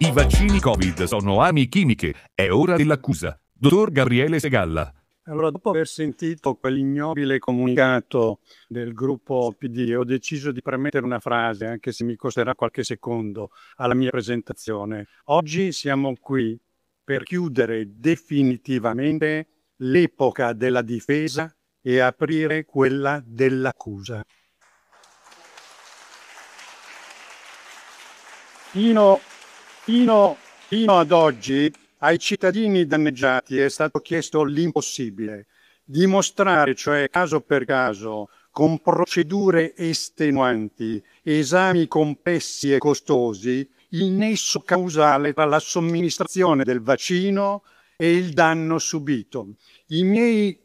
I vaccini Covid sono armi chimiche. È ora dell'accusa. Dottor Gabriele Segalla. Allora, dopo aver sentito quell'ignobile comunicato del gruppo PD, ho deciso di premettere una frase, anche se mi costerà qualche secondo, alla mia presentazione. Oggi siamo qui per chiudere definitivamente l'epoca della difesa e aprire quella dell'accusa. Fino ad oggi ai cittadini danneggiati è stato chiesto l'impossibile: dimostrare, cioè caso per caso, con procedure estenuanti, esami complessi e costosi, il nesso causale tra la somministrazione del vaccino e il danno subito. I miei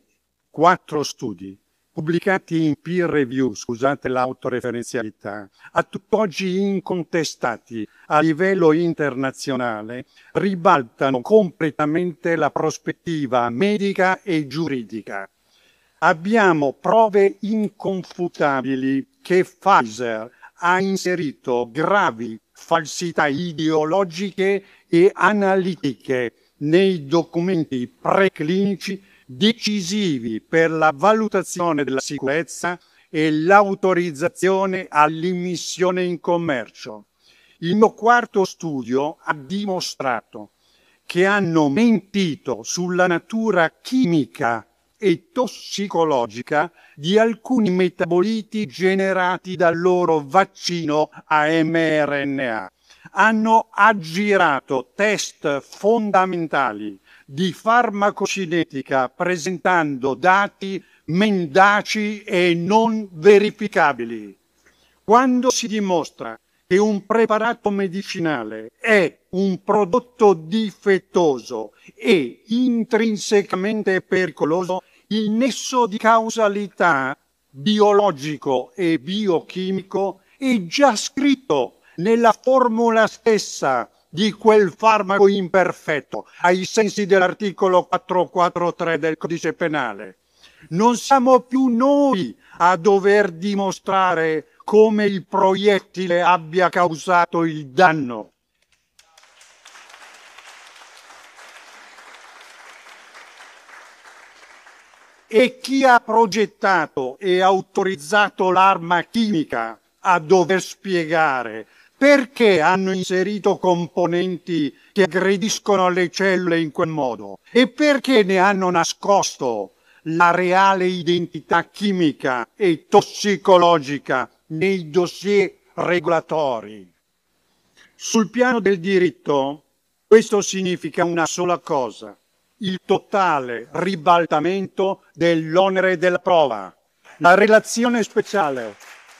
4 studi, pubblicati in peer review, scusate l'autoreferenzialità, a tutt'oggi incontestati a livello internazionale, ribaltano completamente la prospettiva medica e giuridica. Abbiamo prove inconfutabili che Pfizer ha inserito gravi falsità ideologiche e analitiche nei documenti preclinici decisivi per la valutazione della sicurezza e l'autorizzazione all'immissione in commercio. Il mio 4º studio ha dimostrato che hanno mentito sulla natura chimica e tossicologica di alcuni metaboliti generati dal loro vaccino a mRNA. Hanno aggirato test fondamentali di farmacocinetica presentando dati mendaci e non verificabili. Quando si dimostra che un preparato medicinale è un prodotto difettoso e intrinsecamente pericoloso, il nesso di causalità biologico e biochimico è già scritto nella formula stessa di quel farmaco imperfetto, ai sensi dell'articolo 443 del Codice Penale. Non siamo più noi a dover dimostrare come il proiettile abbia causato il danno. E chi ha progettato e autorizzato l'arma chimica a dover spiegare perché hanno inserito componenti che aggrediscono le cellule in quel modo e perché ne hanno nascosto la reale identità chimica e tossicologica nei dossier regolatori. Sul piano del diritto, questo significa una sola cosa: il totale ribaltamento dell'onere della prova. La relazione speciale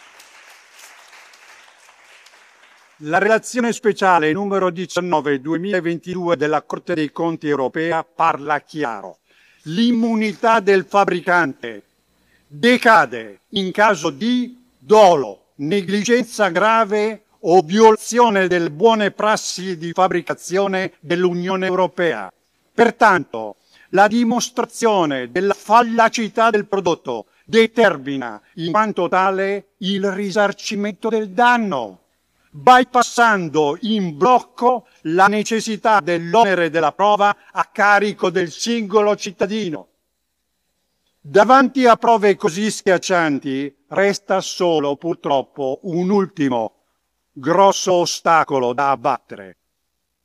numero 19/2022 della Corte dei Conti europea parla chiaro. L'immunità del fabbricante decade in caso di dolo, negligenza grave o violazione delle buone prassi di fabbricazione dell'Unione Europea. Pertanto, la dimostrazione della fallacità del prodotto determina in quanto tale il risarcimento del danno, bypassando in blocco la necessità dell'onere della prova a carico del singolo cittadino. Davanti a prove così schiaccianti resta solo purtroppo un ultimo grosso ostacolo da abbattere: